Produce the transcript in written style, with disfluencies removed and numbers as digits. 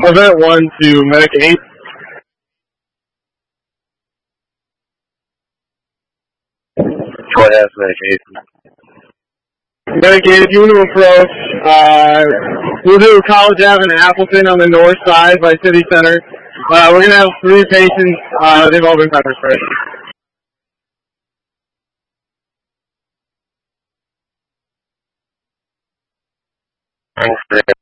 Event 1 to Medic 8. Troy has Medic 8. Medic 8, if you want to approach, we'll do College Ave and Appleton on the north side by City Center. We're going to have 3 patients. They've all been pepper sprayed. Thanks,